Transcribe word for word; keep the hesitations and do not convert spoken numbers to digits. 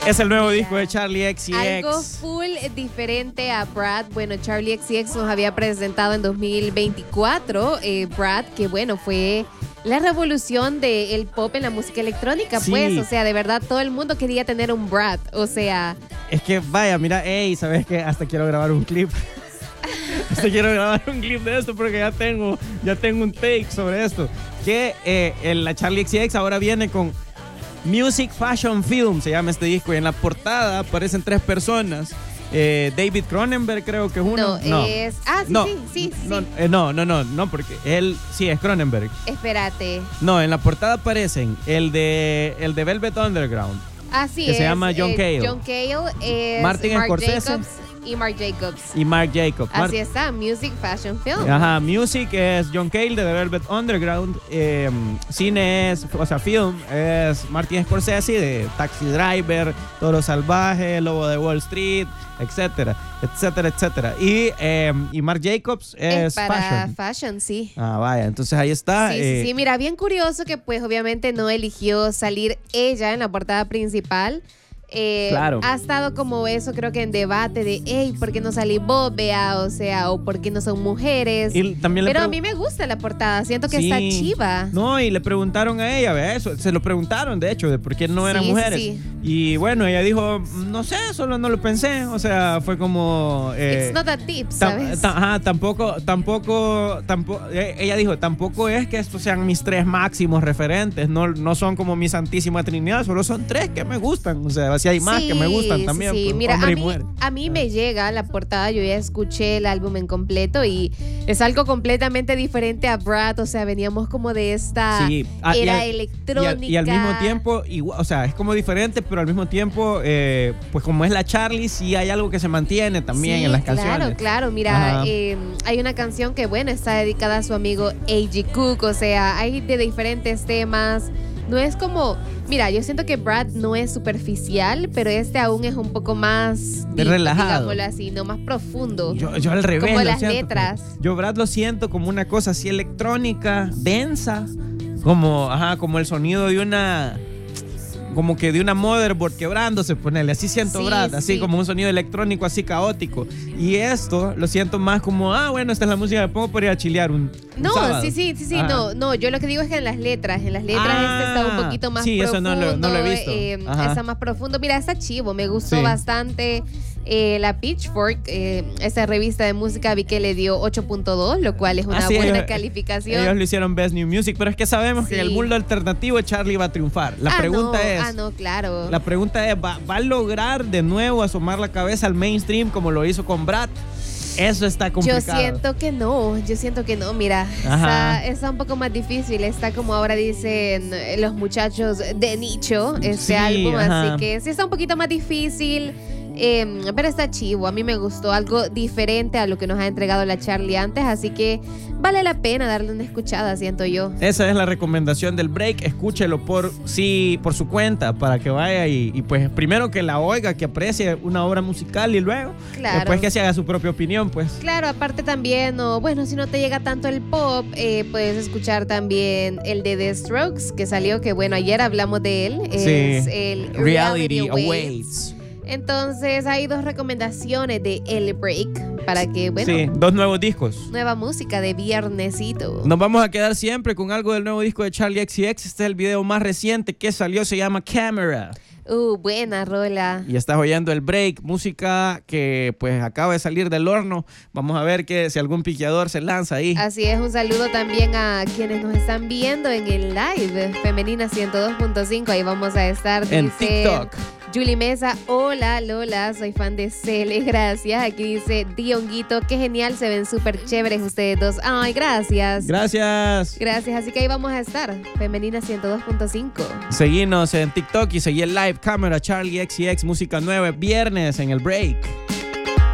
Es el nuevo disco de Charli X C X. Algo full diferente a Brad. Bueno, Charli X C X nos había presentado en dos mil veinticuatro. Eh, Brad, que bueno, fue la revolución del pop en la música electrónica, sí. pues. O sea, de verdad, todo el mundo quería tener un Brad. O sea... Es que, vaya, mira, hey, ¿sabes qué? Hasta quiero grabar un clip. Hasta quiero grabar un clip de esto porque ya tengo, ya tengo un take sobre esto. Que eh, el, la Charli X C X ahora viene con Music Fashion Film, se llama este disco. Y en la portada aparecen tres personas. Eh, David Cronenberg creo que es uno. No, no. es... Ah, sí, no, sí, sí, no, sí. Eh, no, no, no, no, porque él sí es Cronenberg. Espérate. No, en la portada aparecen el de, el de Velvet Underground. Ah, sí, que es, se llama John eh, Cale. John Cale es Martin Marc Scorsese. Jacobs y Marc Jacobs. Y Marc Jacobs. Así Mar está, Music Fashion Film. Ajá, Music es John Cale de The Velvet Underground. Eh, cine es, o sea, film es Martin Scorsese de Taxi Driver, Toro Salvaje, Lobo de Wall Street, etcétera, etcétera, etcétera. Y, eh, y Marc Jacobs es, es para fashion. fashion, sí. Ah, vaya, entonces ahí está. Sí, eh, sí, sí, mira, bien curioso que pues obviamente no eligió salir ella en la portada principal. Eh, claro. Ha estado como eso, creo que en debate de, hey, ¿por qué no salí vos, vea? O sea, o ¿por qué no son mujeres? Y también Pero le a mí me gusta la portada, siento que sí. está chiva. No, y le preguntaron a ella, vea eso, se lo preguntaron de hecho, de por qué no eran Sí, mujeres. sí. Y bueno, ella dijo, no sé, solo no lo pensé, o sea, fue como... Eh, It's not a tip, tam- ¿sabes? ta- ajá, tampoco, tampoco, tampoco, eh, ella dijo, tampoco es que estos sean mis tres máximos referentes, no, no son como mi santísima trinidad, solo son tres que me gustan, o sea, si hay más Sí, que me gustan también, sí, sí. pues, Mira, hombre a y mí, mujer. a mí me llega la portada, yo ya escuché el álbum en completo y es algo completamente diferente a Brad, o sea, veníamos como de esta Sí, ah, y era al- electrónica. Y al, y al mismo tiempo, igual, o sea, es como diferente, pero al mismo tiempo, eh, pues como es la Charli, sí hay algo que se mantiene también Sí, en las claro, canciones. claro, mira, Ajá. eh, hay una canción que, bueno, está dedicada a su amigo A G Cook, o sea, hay de diferentes temas. No es como, mira, yo siento que Brad no es superficial, pero este aún es un poco más deep, relajado. digámoslo así, no más profundo. Yo, yo al revés. Como lo las siento, letras. como- Yo Brad lo siento como una cosa así electrónica, densa, como, ajá, como el sonido de una... Como que de una motherboard quebrándose, ponerle. Así siento Sí, Brad, así sí. como un sonido electrónico así caótico. Y esto lo siento más como, ah, bueno, esta es la música que pongo para ir a chilear un, un No, sábado. sí, sí, sí, sí, Ajá. no, no, yo lo que digo es que en las letras, en las letras Ah, este está un poquito más sí, eso profundo. no lo- no lo he visto. eh, Ajá. está más profundo. Mira, está chivo, me gustó Sí. bastante. Eh, la Pitchfork, eh, esa revista de música, vi que le dio ocho punto dos, lo cual es una Ah, sí, buena ellos- calificación. Ellos lo hicieron Best New Music, pero es que sabemos que en el Sí. mundo alternativo Charli va a triunfar. La ah, pregunta no, es, Ah, no, claro. la pregunta es, ¿va, ¿va a lograr de nuevo asomar la cabeza al mainstream como lo hizo con Brad? Eso está Yo complicado. siento que no, yo siento que no, mira, Ajá. está, está un poco más difícil, está como ahora dicen eh, los muchachos de nicho, este Sí, álbum, ajá. así que sí está un poquito más difícil, eh, pero está chivo, a mí me gustó, algo diferente a lo que nos ha entregado la Charli antes, así que vale la pena darle una escuchada, siento yo. Esa es la recomendación del break. Escúchelo por sí, por su cuenta, para que vaya y, y pues primero que la oiga, que aprecie una obra musical y luego Claro. después que se haga su propia opinión, pues. Claro, aparte también, o bueno, si no te llega tanto el pop, eh, puedes escuchar también el de The Strokes, que salió, que bueno, ayer hablamos de él, es Sí. el Reality Reality Awaits. Awaits. Entonces hay dos recomendaciones de El Break para que, bueno, Sí, dos nuevos discos. nueva música de viernesito. Nos vamos a quedar siempre con algo del nuevo disco de Charli X C X. Este es el video más reciente que salió, se llama Camera. Uh, buena rola. Y estás oyendo el break, música que pues acaba de salir del horno. Vamos a ver que si algún piqueador se lanza ahí. Así es, un saludo también a quienes nos están viendo en el live Femenina ciento dos punto cinco. Ahí vamos a estar. En dice TikTok. Julie Mesa, hola Lola, soy fan de Cele, gracias. Aquí dice Dionguito, qué genial, se ven súper chéveres ustedes dos. Ay, gracias. Gracias. Gracias, así que ahí vamos a estar, Femenina ciento dos punto cinco. Seguinos en TikTok y seguí el live cámara Charli X C X, música nueva, viernes en el break.